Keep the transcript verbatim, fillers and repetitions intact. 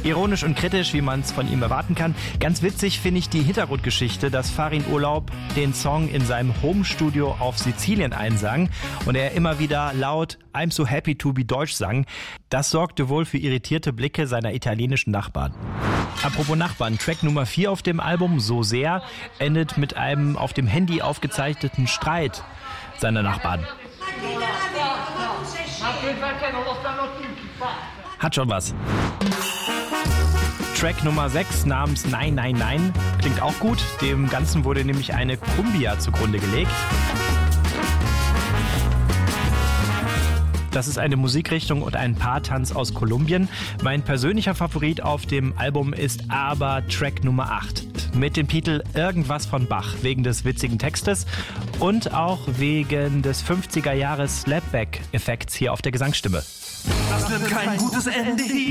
Ironisch und kritisch, wie man es von ihm erwarten kann. Ganz witzig finde ich die Hintergrundgeschichte, dass Farin Urlaub den Song in seinem Homestudio auf Sizilien einsang und er immer wieder laut I'm so happy to be Deutsch sang. Das sorgte wohl für irritierte Blicke seiner italienischen Nachbarn. Apropos Nachbarn, Track Nummer vier auf dem Album, So sehr, endet mit einem auf dem Handy aufgezeichneten Streit seiner Nachbarn. Hat schon was. Track Nummer sechs namens Nein, Nein, Nein klingt auch gut. Dem Ganzen wurde nämlich eine Cumbia zugrunde gelegt. Das ist eine Musikrichtung und ein Paartanz aus Kolumbien. Mein persönlicher Favorit auf dem Album ist aber Track Nummer acht. Mit dem Titel Irgendwas von Bach, wegen des witzigen Textes und auch wegen des fünfziger Jahres Slapback-Effekts hier auf der Gesangsstimme. Das wird kein gutes Ende hier.